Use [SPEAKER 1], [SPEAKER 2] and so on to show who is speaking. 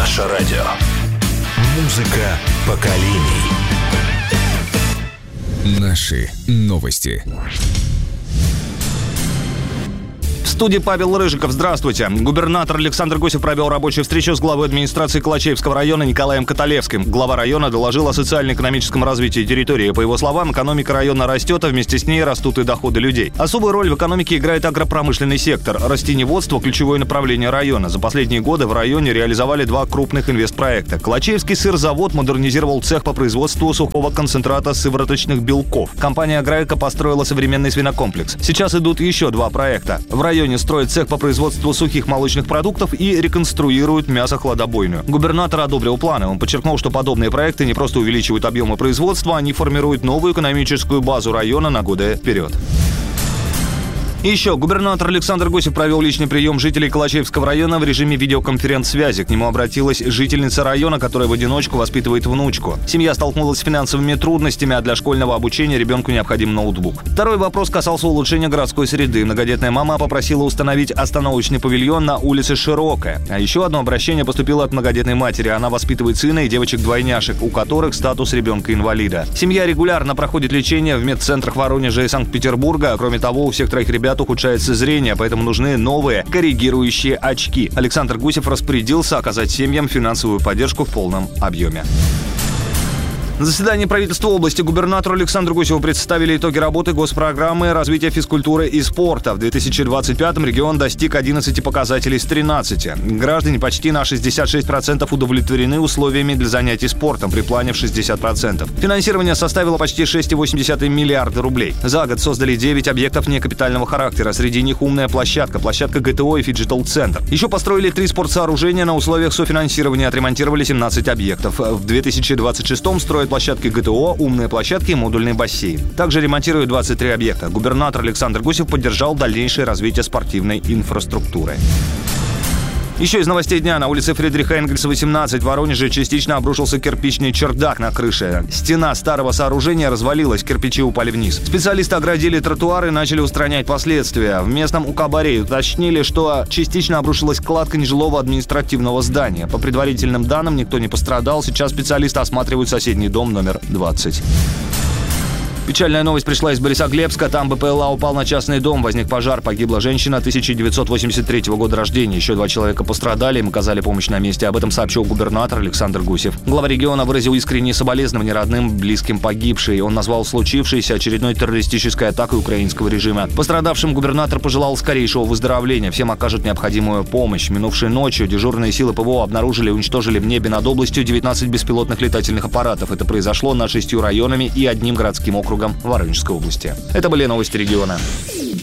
[SPEAKER 1] Наше радио. Музыка поколений. Наши новости.
[SPEAKER 2] В студии Павел Рыжиков. Здравствуйте. Губернатор Александр Гусев провел рабочую встречу с главой администрации Калачеевского района Николаем Каталевским. Глава района доложил о социально-экономическом развитии территории. По его словам, экономика района растет, а вместе с ней растут и доходы людей. Особую роль в экономике играет агропромышленный сектор. Растениеводство – ключевое направление района. За последние годы в районе реализовали 2 крупных инвестпроекта. Калачеевский сырзавод модернизировал цех по производству сухого концентрата сывороточных белков. Компания «Аграйка» построила современный свинокомплекс. Сейчас идут еще 2 проекта. В районе строят цех по производству сухих молочных продуктов и реконструируют мясохладобойню. Губернатор одобрил планы. Он подчеркнул, что подобные проекты не просто увеличивают объемы производства, они формируют новую экономическую базу района на годы вперед. И еще, губернатор Александр Гусев провел личный прием жителей Калачеевского района в режиме видеоконференц-связи. К нему обратилась жительница района, которая в одиночку воспитывает внучку. Семья столкнулась с финансовыми трудностями, а для школьного обучения ребенку необходим ноутбук. Второй вопрос касался улучшения городской среды. Многодетная мама попросила установить остановочный павильон на улице Широкая. А еще одно обращение поступило от многодетной матери. Она воспитывает сына и девочек-двойняшек, у которых статус ребенка-инвалида. Семья регулярно проходит лечение в медцентрах Воронежа и Санкт-Петербурга. Кроме того, у всех 3 ребят ухудшается зрение, поэтому нужны новые коррегирующие очки. Александр Гусев распорядился оказать семьям финансовую поддержку в полном объеме. На заседании правительства области губернатору Александру Гусеву представили итоги работы госпрограммы развития физкультуры и спорта. В 2025-м регион достиг 11 показателей из 13. Граждане почти на 66% удовлетворены условиями для занятий спортом при плане в 60%. Финансирование составило почти 6,8 миллиарда рублей. За год создали 9 объектов некапитального характера. Среди них умная площадка ГТО и фиджитал-центр. Еще построили 3 спортсооружения на условиях софинансирования, отремонтировали 17 объектов. В 2026-м строят площадки ГТО, умные площадки и модульный бассейн. Также ремонтируют 23 объекта. Губернатор Александр Гусев поддержал дальнейшее развитие спортивной инфраструктуры. Еще из новостей дня. На улице Фридриха Энгельса, 18 в Воронеже частично обрушился кирпичный чердак на крыше. Стена старого сооружения развалилась, кирпичи упали вниз. Специалисты оградили тротуары и начали устранять последствия. В местном УКБАРе уточнили, что частично обрушилась кладка нежилого административного здания. По предварительным данным, никто не пострадал. Сейчас специалисты осматривают соседний дом номер 20. Печальная новость пришла из Борисоглебска. Там БПЛА упал на частный дом. Возник пожар. Погибла женщина 1983 года рождения. Еще 2 человека пострадали. Им оказали помощь на месте. Об этом сообщил губернатор Александр Гусев. Глава региона выразил искренние соболезнования родным, близким погибшей. Он назвал случившееся очередной террористической атакой украинского режима. Пострадавшим губернатор пожелал скорейшего выздоровления. Всем окажут необходимую помощь. Минувшей ночью дежурные силы ПВО обнаружили и уничтожили в небе над областью 19 беспилотных летательных аппаратов. Это произошло над 6 районами и 1 городским округом Воронежской области. Это были новости региона.